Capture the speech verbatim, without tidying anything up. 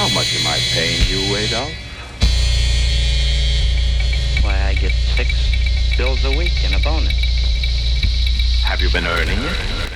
much am I paying you, Adolf? Why, I get six bills a week and a bonus. Have you been earning it?